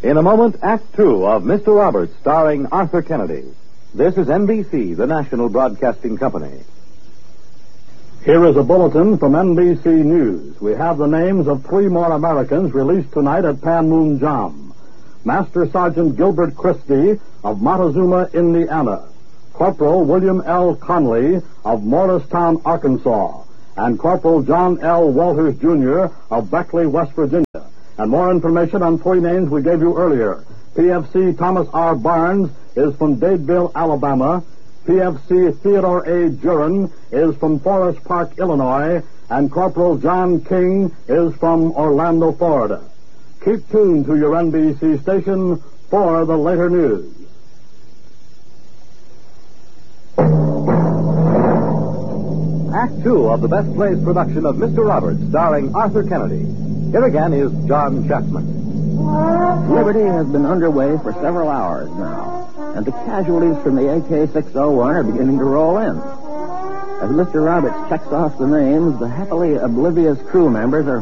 In a moment, Act Two of Mr. Roberts, starring Arthur Kennedy. This is NBC, the national broadcasting company. Here is a bulletin from NBC News. We have the names of 3 more Americans released tonight at Panmunjom. Master Sergeant Gilbert Christie of Montezuma, Indiana. Corporal William L. Conley of Morristown, Arkansas. And Corporal John L. Walters, Jr. of Beckley, West Virginia. And more information on 3 names we gave you earlier. PFC Thomas R. Barnes is from Dadeville, Alabama. PFC Theodore A. Jurin is from Forest Park, Illinois. And Corporal John King is from Orlando, Florida. Keep tuned to your NBC station for the later news. Act Two of the Best Plays production of Mr. Roberts, starring Arthur Kennedy. Here again is John Chapman. Liberty has been underway for several hours now, and the casualties from the AK-601 are beginning to roll in. As Mr. Roberts checks off the names, the happily oblivious crew members are